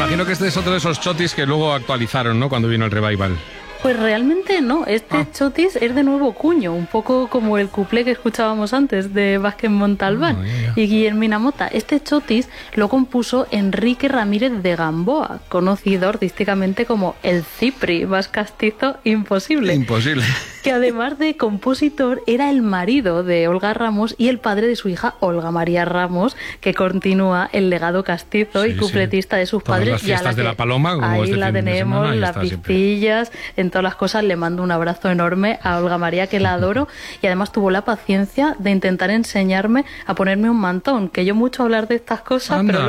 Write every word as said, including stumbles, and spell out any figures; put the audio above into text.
Imagino que este es otro de esos chotis que luego actualizaron, ¿no? Cuando vino el revival. Pues realmente no, este ah. chotis es de nuevo cuño, un poco como el cuplé que escuchábamos antes de Vázquez Montalbán oh, yeah. y Guillermina Motta. Este chotis lo compuso Enrique Ramírez de Gamboa, conocido artísticamente como el Cipri, más castizo imposible. Imposible. Que además de compositor era el marido de Olga Ramos y el padre de su hija Olga María Ramos, que continúa el legado castizo sí, y cupletista sí. de sus Todas padres. Las fiestas la de la Paloma, como ahí este la fin tenemos, de semana, las pistillas, en todas las cosas. Le mando un abrazo enorme a Olga María, que la adoro, y además tuvo la paciencia de intentar enseñarme a ponerme un mantón, que yo mucho hablar de estas cosas, Anda. pero